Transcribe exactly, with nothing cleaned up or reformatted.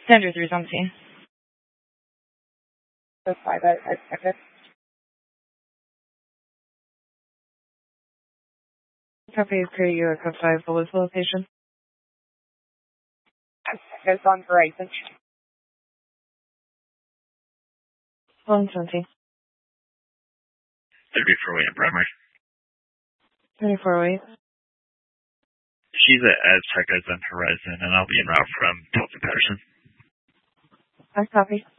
Standard three seventeen. That's five at, at Texas. Copy is create you a code five. What was the location? Texas on Verizon. one seventeen. thirty-four Wayne Primary. thirty-four eight. She's at Aztec on Horizon, and I'll be en route from Tilton Patterson. I copy.